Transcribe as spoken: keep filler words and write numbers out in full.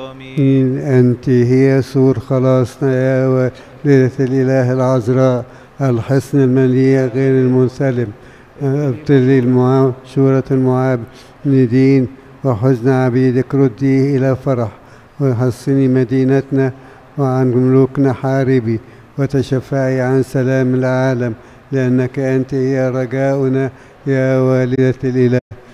آمين. أنت هي سور خلاصنا يا والدة الإله العذراء، الحصن المنيع غير المنسلم، ابطلي المعاب شورة المعاندين وحزن عبيدك رديه إلى فرح، وحصني مدينتنا وعن ملوكنا حاربي، وتشفعي عن سلام العالم، لأنك أنت هي رجاؤنا يا والدة الإله.